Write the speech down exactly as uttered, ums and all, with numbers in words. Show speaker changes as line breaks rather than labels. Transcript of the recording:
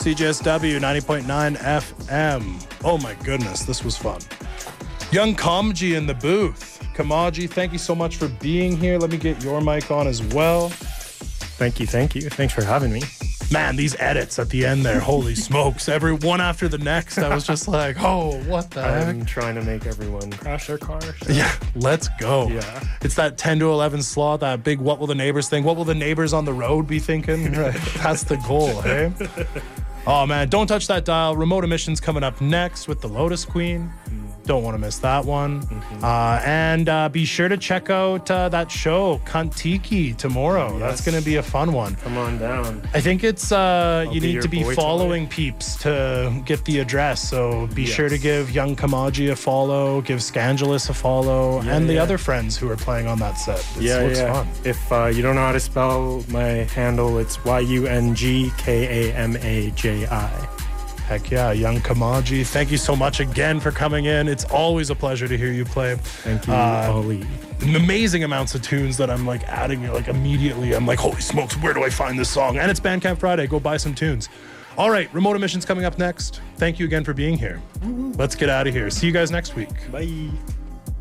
C J S W ninety point nine F M. Oh my goodness, this was fun. Young Kamaji in the booth. Kamaji, thank you so much for being here. Let me get your mic on as well.
Thank you, thank you. Thanks for having me.
Man, these edits at the end there, holy smokes. Every one after the next, I was just like, oh, what the
I'm
heck?
trying to make everyone crash their car. So.
Yeah, let's go.
Yeah.
It's that ten to eleven slot, that big what will the neighbors think? What will the neighbors on the road be thinking? Right. That's the goal, hey? Oh, man, don't touch that dial. Remote Emissions coming up next with the Lotus Queen. Don't want to miss that one. Mm-hmm. Uh, and uh, be sure to check out uh, that show, Kantiki, tomorrow. Yes. That's going to be a fun one.
Come on down.
I think it's, uh, you need to be following
toy.
peeps to get the address. So be
yes.
sure to give Young Kamaji a follow, give Scangelus a follow, yeah, and the
yeah.
other friends who are playing on that set. It
yeah,
looks
yeah.
fun.
If uh, you don't know how to spell my handle, it's Y U N G K A M A J I.
Heck yeah, Young Kamaji. Thank you so much again for coming in. It's always a pleasure to hear you play.
Thank you,
uh,
Ollie.
Amazing amounts of tunes that I'm like adding like immediately. I'm like, holy smokes, where do I find this song? And it's Bandcamp Friday. Go buy some tunes. All right, Remote Emissions coming up next. Thank you again for being here. Let's get out of here. See you guys next week.
Bye.